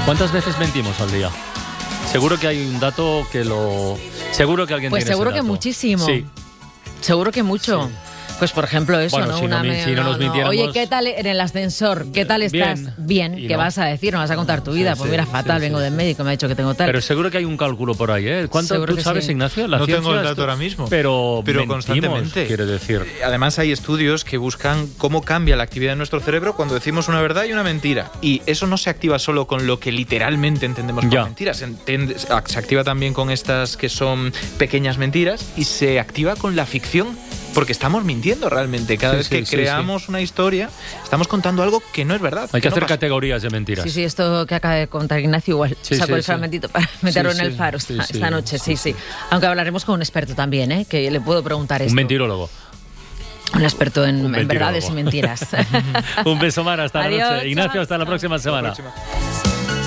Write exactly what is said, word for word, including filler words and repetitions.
¿Cuántas veces mentimos al día? Seguro que hay un dato que lo... Seguro que alguien pues tiene seguro ese que dato. muchísimo. Sí. Seguro que mucho. Sí. Pues por ejemplo eso, Bueno, ¿no? si no Una mi- me- si no nos mintiéramos- Oye, ¿qué tal en el ascensor? ¿Qué tal estás? Bien. Bien. Y ¿Qué no. vas a decir? ¿No vas a contar tu vida? Sí, pues sí, mira, sí, fatal, sí, vengo sí. del médico, me ha dicho que tengo tal. Pero seguro que hay un cálculo por ahí, ¿eh? ¿Cuánto Seguro tú que sabes, sí. Ignacio? La No ciencia tengo el dato esto- ahora mismo. Pero, Pero mentimos, constantemente. quiere decir. Además hay estudios que buscan cómo cambia la actividad de nuestro cerebro cuando decimos una verdad y una mentira. Y eso no se activa solo con lo que literalmente entendemos por Ya. mentiras. Se, entiende- se activa también con estas que son pequeñas mentiras y se activa con la ficción. Porque estamos mintiendo realmente. Cada Sí, vez sí, que sí, creamos una historia, estamos contando algo que no es verdad. Hay que no hacer pasó. categorías de mentiras. Sí, sí, esto que acaba de contar Ignacio igual. Sí, Sacó sí, el sí. fragmentito para meterlo Sí, en el sí, faro sí, esta, sí, esta noche, sí, sí, sí, Aunque hablaremos con un experto también, ¿eh? Que le puedo preguntar esto. Un mentirólogo. Un experto en, Un en verdades y mentirólogo. mentiras. Un beso, Mar, hasta la Adiós, noche. Ignacio, chao. hasta la próxima semana. Próxima.